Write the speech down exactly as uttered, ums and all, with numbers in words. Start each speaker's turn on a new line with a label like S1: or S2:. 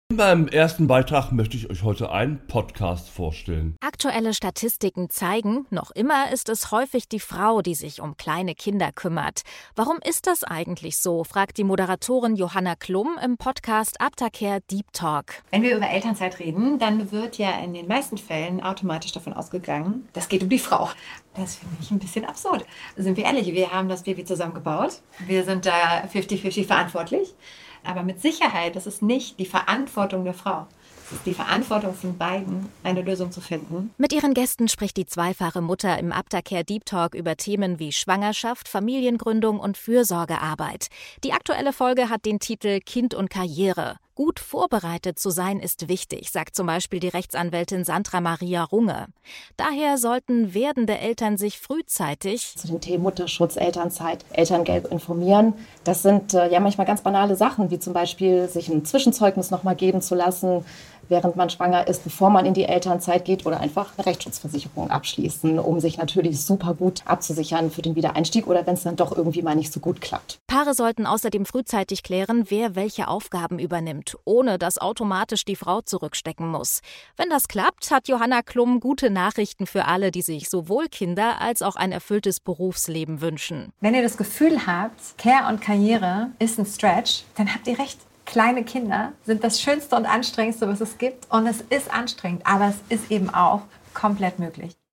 S1: In meinem ersten Beitrag möchte ich euch heute einen Podcast vorstellen.
S2: Aktuelle Statistiken zeigen, noch immer ist es häufig die Frau, die sich um kleine Kinder kümmert. Warum ist das eigentlich so, fragt die Moderatorin Johanna Klum im Podcast Aptacare Deep Talk.
S3: Wenn wir über Elternzeit reden, dann wird ja in den meisten Fällen automatisch davon ausgegangen, das geht um die Frau. Das finde ich ein bisschen absurd. Sind wir ehrlich, wir haben das Baby zusammen gebaut. Wir sind da fünfzig fünfzig verantwortlich. Aber mit Sicherheit, das ist nicht die Verantwortung der Frau. Es ist die Verantwortung von beiden, eine Lösung zu finden.
S2: Mit ihren Gästen spricht die zweifache Mutter im Aptacare Deep Talk über Themen wie Schwangerschaft, Familiengründung und Fürsorgearbeit. Die aktuelle Folge hat den Titel Kind und Karriere. Gut vorbereitet zu sein ist wichtig, sagt zum Beispiel die Rechtsanwältin Sandra Maria Runge. Daher sollten werdende Eltern sich frühzeitig
S4: zu den Themen Mutterschutz, Elternzeit, Elterngeld informieren. Das sind äh, ja manchmal ganz banale Sachen, wie zum Beispiel sich ein Zwischenzeugnis nochmal geben zu lassen, während man schwanger ist, bevor man in die Elternzeit geht, oder einfach eine Rechtsschutzversicherung abschließen, um sich natürlich super gut abzusichern für den Wiedereinstieg oder wenn es dann doch irgendwie mal nicht so gut klappt.
S2: Paare sollten außerdem frühzeitig klären, wer welche Aufgaben übernimmt, ohne dass automatisch die Frau zurückstecken muss. Wenn das klappt, hat Johanna Klum gute Nachrichten für alle, die sich sowohl Kinder als auch ein erfülltes Berufsleben wünschen.
S3: Wenn ihr das Gefühl habt, Care und Karriere ist ein Stretch, dann habt ihr recht. Kleine Kinder sind das Schönste und Anstrengendste, was es gibt. Und es ist anstrengend, aber es ist eben auch komplett möglich.